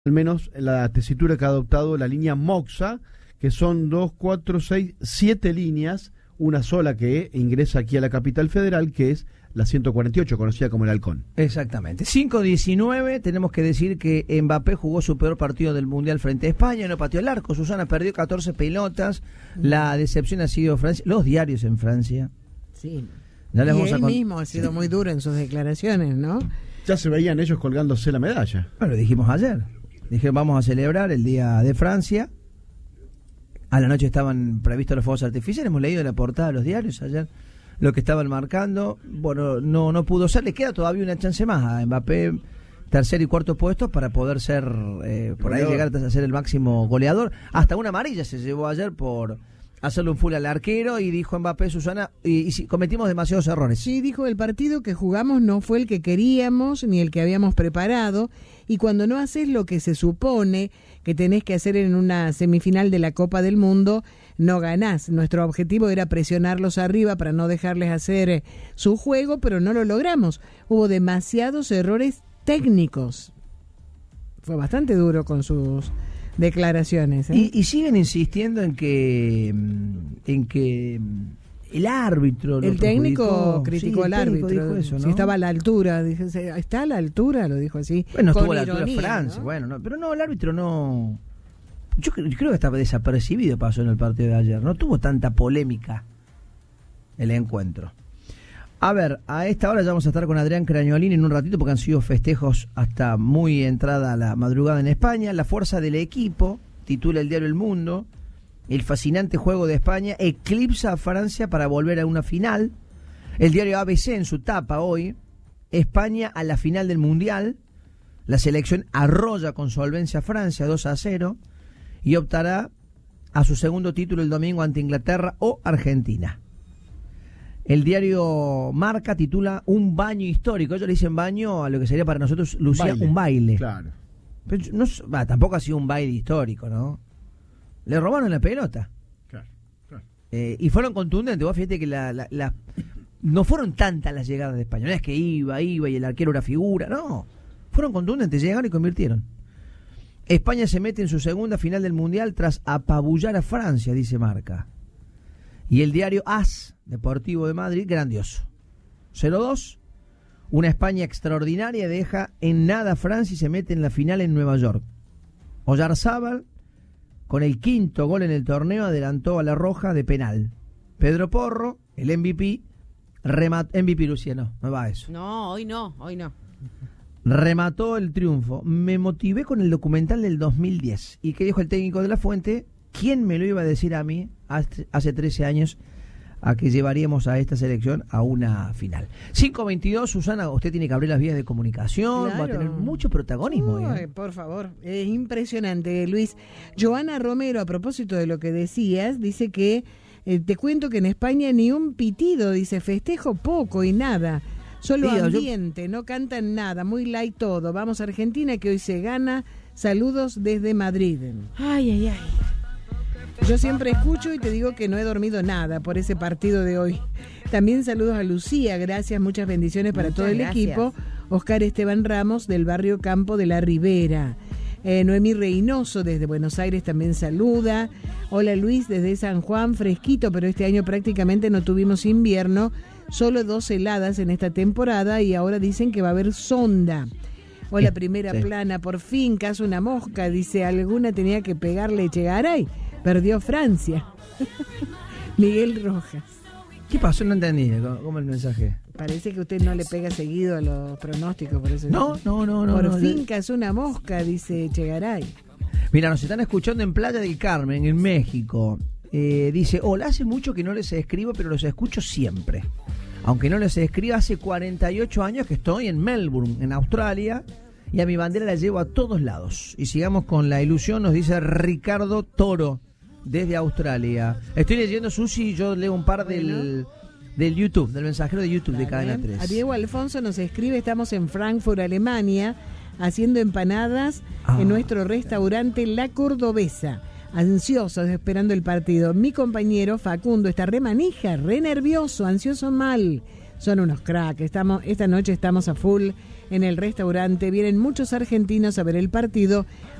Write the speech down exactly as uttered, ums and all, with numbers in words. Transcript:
al menos la tesitura que ha adoptado la línea Moxa, que son dos, cuatro, seis, siete líneas, una sola que ingresa aquí a la capital federal, que es la ciento cuarenta y ocho, conocida como el Halcón. Exactamente. cinco diecinueve, tenemos que decir que Mbappé jugó su peor partido del Mundial frente a España, no pateó el arco, Susana perdió catorce pelotas, la decepción ha sido Francia, los diarios en Francia. Sí. Ya les y vamos él a con... mismo ha sido muy duro en sus declaraciones, ¿no? Ya se veían ellos colgándose la medalla. Bueno, lo dijimos ayer. Dije, vamos a celebrar el Día de Francia. A la noche estaban previstos los fuegos artificiales. Hemos leído en la portada de los diarios ayer lo que estaban marcando. Bueno, no no pudo ser. Le queda todavía una chance más a Mbappé, tercer y cuarto puestos, para poder ser, eh, por ahí llegar a ser el máximo goleador. Hasta una amarilla se llevó ayer por hacerle un full al arquero, y dijo Mbappé, Susana, y, y si cometimos demasiados errores. Sí, dijo, el partido que jugamos no fue el que queríamos ni el que habíamos preparado, y cuando no haces lo que se supone que tenés que hacer en una semifinal de la Copa del Mundo, no ganás. Nuestro objetivo era presionarlos arriba para no dejarles hacer su juego, pero no lo logramos. Hubo demasiados errores técnicos. Fue bastante duro con sus declaraciones, ¿eh? Y, y siguen insistiendo en que en que el árbitro el técnico perjudicó. criticó Sí, al árbitro, dijo eso, ¿no? Si estaba a la altura, dije, está a la altura, lo dijo así. Bueno, con estuvo a la altura ironía, Francia, ¿no? bueno, no, pero no, el árbitro no. Yo, cre- yo creo que estaba desapercibido, pasó en el partido de ayer, no tuvo tanta polémica el encuentro. A ver, a esta hora ya vamos a estar con Adrián Crañolini en un ratito, porque han sido festejos hasta muy entrada la madrugada en España. La fuerza del equipo, titula el diario El Mundo. El fascinante juego de España eclipsa a Francia para volver a una final. El diario A B C en su tapa hoy: España a la final del Mundial. La selección arrolla con solvencia a Francia dos a cero y optará a su segundo título el domingo ante Inglaterra o Argentina. El diario Marca titula un baño histórico. Ellos le dicen baño a lo que sería para nosotros, Lucía, Baile. un baile. Claro. Pero no, bah, tampoco ha sido un baile histórico, ¿no? Le robaron la pelota. Claro, claro. Eh, y fueron contundentes. Vos fíjate que la, la, la- no fueron tantas las llegadas de España. No es que iba, iba y el arquero era figura. No. Fueron contundentes, llegaron y convirtieron. España se mete en su segunda final del Mundial tras apabullar a Francia, dice Marca. Y el diario AS, Deportivo de Madrid, grandioso. cero dos. Una España extraordinaria deja en nada a Francia y se mete en la final en Nueva York. Oyarzábal, con el quinto gol en el torneo, adelantó a la Roja de penal. Pedro Porro, el M V P, remató, M V P Luciano, no va eso. No, hoy no, hoy no. Remató el triunfo. Me motivé con el documental del dos mil diez. ¿Y qué dijo el técnico de La Fuente? ¿Quién me lo iba a decir a mí hace, hace trece años a que llevaríamos a esta selección a una final? cinco veintidós, Susana, usted tiene que abrir las vías de comunicación, Claro. va a tener mucho protagonismo. Uy, ¿eh? por favor, es impresionante, Luis. Joana Romero, a propósito de lo que decías, dice que, eh, te cuento que en España ni un pitido, dice, festejo poco y nada. Solo Sí, yo- ambiente, no cantan nada, muy light todo. Vamos a Argentina, que hoy se gana. Saludos desde Madrid. Ay, ay, ay. Yo siempre escucho y te digo que no he dormido nada por ese partido de hoy. También saludos a Lucía, gracias, muchas bendiciones para Muchas todo el gracias. equipo. Oscar Esteban Ramos, del barrio Campo de la Ribera. Eh, Noemí Reynoso, desde Buenos Aires, también saluda. Hola Luis, desde San Juan, fresquito, pero este año prácticamente no tuvimos invierno, solo dos heladas en esta temporada, y ahora dicen que va a haber sonda. Hola, Sí, primera sí. plana, por fin, caso una mosca, dice, alguna tenía que pegarle Echegaray. Perdió Francia. Miguel Rojas. ¿Qué pasó? No entendí. ¿Cómo, cómo el mensaje? Parece que usted no le pega seguido a los pronósticos, por eso. No, no, no, no. Por no, fin yo- cazó una mosca, dice Echegaray. Mira, nos están escuchando en Playa del Carmen, en México. Eh, dice, hola, hace mucho que no les escribo, pero los escucho siempre. Aunque no les escribo, hace cuarenta y ocho años que estoy en Melbourne, en Australia, y a mi bandera la llevo a todos lados. Y sigamos con la ilusión, nos dice Ricardo Toro, desde Australia. Estoy leyendo, Susi, y yo leo un par del, del YouTube, del mensajero de YouTube de Cadena Dale. tres. A Diego Alfonso nos escribe, estamos en Frankfurt, Alemania, haciendo empanadas Ah, en nuestro restaurante La Cordobesa. Ansiosos esperando el partido. Mi compañero Facundo está re manija, re nervioso, ansioso mal. Son unos cracks. Estamos, esta noche estamos a full en el restaurante. Vienen muchos argentinos a ver el partido.